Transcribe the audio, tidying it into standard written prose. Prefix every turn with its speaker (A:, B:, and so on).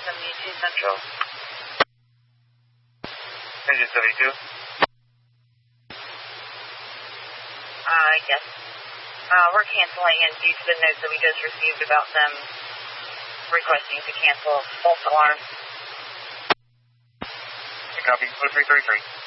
A: 72 Central.
B: Engine 72.
A: Yes. We're canceling in due to the notes that we just received about them requesting to cancel false alarms.
B: Copy. 0333.